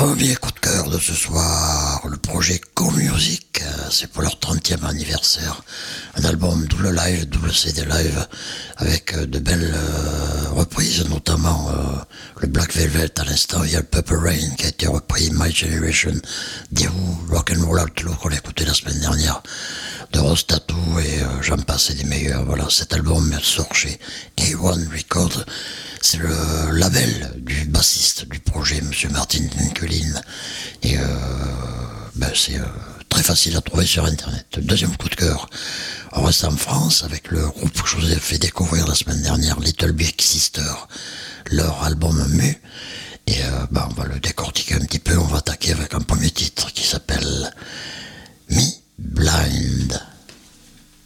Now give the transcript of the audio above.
Premier coup de cœur de ce soir, le projet Co-Music, c'est pour leur 30e anniversaire. Un album double live, double CD live, avec de belles reprises, notamment le Black Velvet à l'instant, il y a le Purple Rain qui a été repris, My Generation, The Who, Rock and Roll Outlaw qu'on a écouté la semaine dernière, de Rose Tattoo et j'en passe et des meilleurs. Voilà, cet album sort chez A1 Records. C'est le label du bassiste du projet, Monsieur Martin Dinkelin. Et c'est très facile à trouver sur Internet. Deuxième coup de cœur. On reste en France avec le groupe que je vous ai fait découvrir la semaine dernière, Little Big Sister. Leur album Mu. Et on va le décortiquer un petit peu. On va attaquer avec un premier titre qui s'appelle Me Blind.